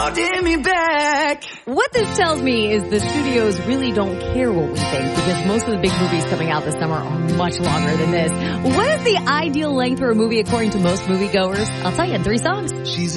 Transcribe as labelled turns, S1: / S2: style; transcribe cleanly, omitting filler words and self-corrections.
S1: holding me back.
S2: What this tells me is the studios really don't care what we think, because most of the big movies coming out this summer are much longer than this. What is the ideal length for a movie according to most moviegoers? I'll tell you in 3 songs.
S1: She's